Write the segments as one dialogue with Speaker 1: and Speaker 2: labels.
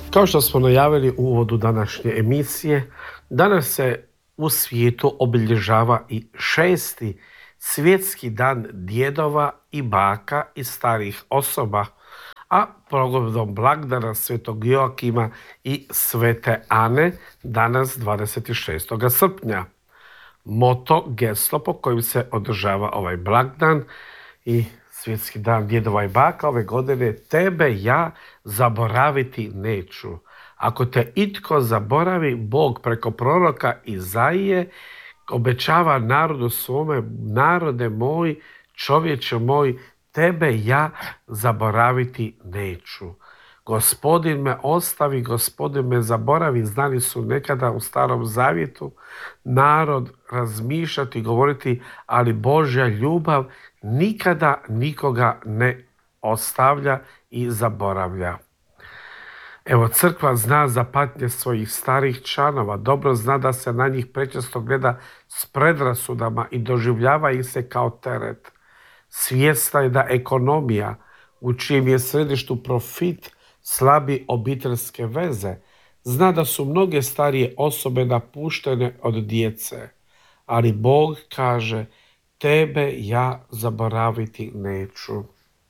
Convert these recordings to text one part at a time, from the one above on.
Speaker 1: Kao što smo najavili u uvodu današnje emisije, danas se u svijetu obilježava i 6. svjetski dan djedova i baka i starih osoba, a povodom blagdana Svetog Joakima i Svete Ane danas 26. srpnja. Moto, geslo po kojim se održava ovaj blagdan i svjetski dan djedova i baka ove godine: tebe ja zaboraviti neću. Ako te itko zaboravi, Bog preko proroka Izaije obećava narodu svome: narode moj, čovječe moj, tebe ja zaboraviti neću. Gospodin me ostavi, Gospodin me zaboravi, znali su nekada u Starom Zavjetu narod razmišljati i govoriti, ali Božja ljubav nikada nikoga ne ostavlja i zaboravlja. Evo, crkva zna za patnje svojih starih članova, dobro zna da se na njih prečesto gleda s predrasudama i doživljava ih se kao teret. Svjesna je da ekonomija, u čijem je središtu profit, slabi obiteljske veze. Zna da su mnoge starije osobe napuštene od djece, ali Bog kaže: tebe ja zaboraviti neću.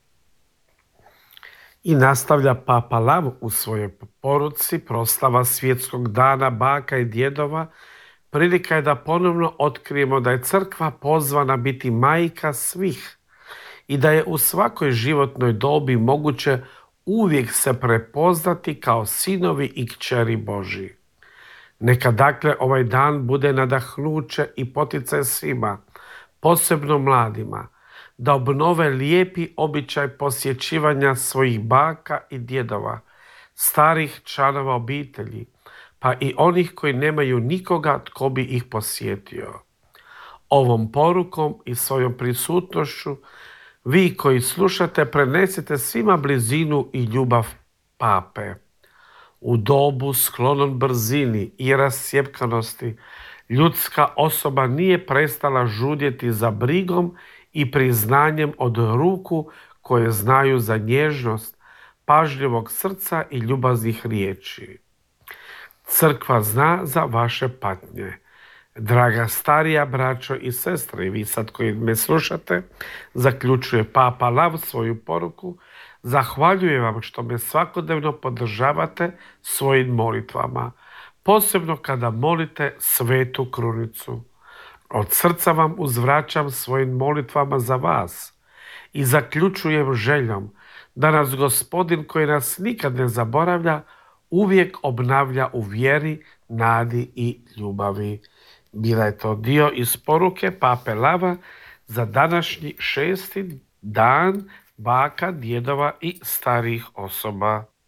Speaker 1: I nastavlja Papa Lav u svojoj poruci: proslava svjetskog dana baka i djedova prilika je da ponovno otkrijemo da je crkva pozvana biti majka svih i da je u svakoj životnoj dobi moguće uvijek se prepoznati kao sinovi i kćeri Božji. Neka dakle ovaj dan bude nadahnuće i poticaj svima, posebno mladima, da obnove lijepi običaj posjećivanja svojih baka i djedova, starih članova obitelji, pa i onih koji nemaju nikoga tko bi ih posjetio. Ovom porukom i svojom prisutnošću vi koji slušate prenesite svima blizinu i ljubav Pape. U dobu sklonom brzini i rascjepkanosti ljudska osoba nije prestala žudjeti za brigom i priznanjem od ruku koje znaju za nježnost, pažljivog srca i ljubaznih riječi. Crkva zna za vaše patnje. Draga starija braćo i sestre, i vi sad koji me slušate, zaključuje Papa Lav svoju poruku: zahvaljujem vam što me svakodnevno podržavate svojim molitvama, posebno kada molite Svetu Krunicu. Od srca vam uzvraćam svojim molitvama za vas i zaključujem željom da nas Gospodin, koji nas nikad ne zaboravlja, uvijek obnavlja u vjeri, nadi i ljubavi. Bila je to dio iz poruke Pape Lava za današnji 6. dan baka, djedova i starih osoba.